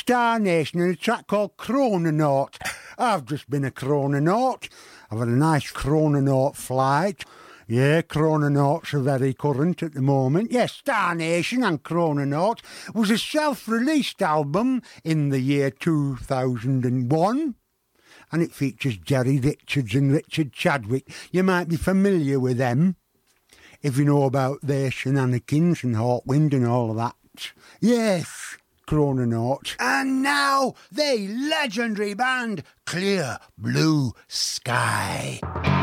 Star Nation and a track called Chrononaut. I've just been a chrononaut. I've had a nice chrononaut flight. Yeah, Chrononauts are very current at the moment. Yes, Star Nation and Chrononaut was a self-released album in the year 2001. And it features Jerry Richards and Richard Chadwick. You might be familiar with them if you know about their shenanigans and Hawkwind and all of that. Yes, Chrononaut. And now, the legendary band Clear Blue Sky.